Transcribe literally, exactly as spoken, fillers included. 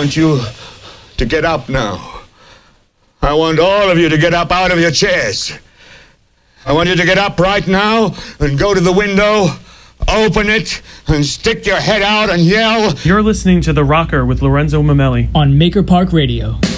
want you to get up now. I want all of you to get up out of your chairs. I want you to get up right now and go to the window, open it, and stick your head out and yell. You're listening to The Rocker with Lorenzo Mamelli on Maker Park Radio.